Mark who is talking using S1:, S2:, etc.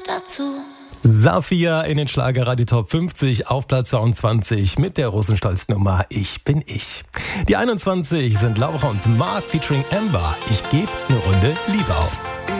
S1: dazu.
S2: Safia in den Schlagerradio Top 50 auf Platz 22 mit der Russenstolz-Nummer Ich bin ich. Die 21 sind Laura und Mark featuring Amber. Ich gebe eine Runde Liebe aus.